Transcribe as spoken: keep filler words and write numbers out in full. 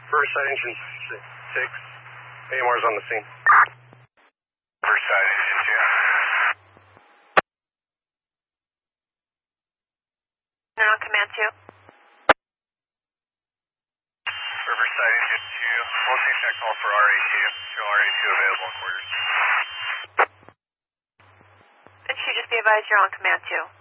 Riverside engine six. A M R's on the scene. Riverside engine two. You're on command two. Riverside engine two. We'll take that call for R A two. Show R A two available in quarters. It should just be advised you're on command two.